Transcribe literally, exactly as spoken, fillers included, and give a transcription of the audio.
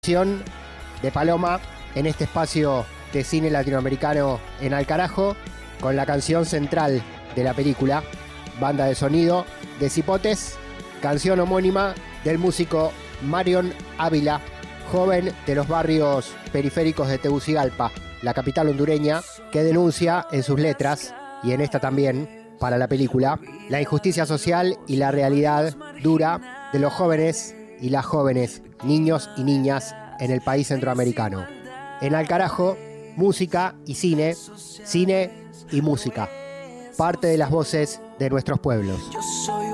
De Paloma en este espacio de cine latinoamericano en Al Carajo, con la canción central de la película, banda de sonido de Cipotes, canción homónima del músico Marion Ávila, joven de los barrios periféricos de Tegucigalpa, la capital hondureña, que denuncia en sus letras, y en esta también para la película, la injusticia social y la realidad dura de los jóvenes y las jóvenes, niños y niñas en el país centroamericano. En Al Carajo, música y cine, cine y música, parte de las voces de nuestros pueblos.